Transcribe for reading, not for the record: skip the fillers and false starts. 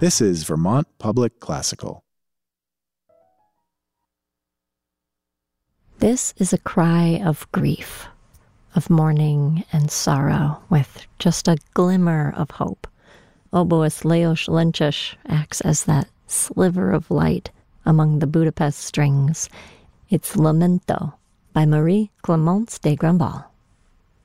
This is Vermont Public Classical. This is a cry of grief, of mourning and sorrow, with just a glimmer of hope. Oboist Leos Lencius acts as that sliver of light among the Budapest strings. It's Lamento by Marie Clémence de Grandval.